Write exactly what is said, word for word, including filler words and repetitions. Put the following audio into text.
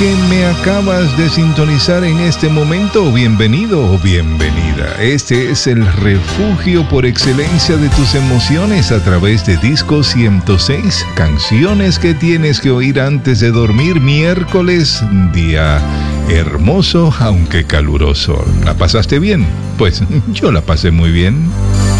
que me acabas de sintonizar en este momento, bienvenido o bienvenida. Este es el refugio por excelencia de tus emociones a través de Disco ciento seis, canciones que tienes que oír antes de dormir. Miércoles, día hermoso aunque caluroso. ¿La pasaste bien? Pues yo la pasé muy bien.